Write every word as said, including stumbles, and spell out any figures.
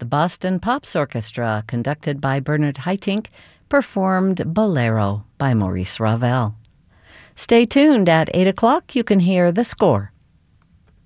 Boston Pops Orchestra, conducted by Bernard Haitink, performed Bolero by Maurice Ravel. Stay tuned. At eight o'clock, you can hear The Score,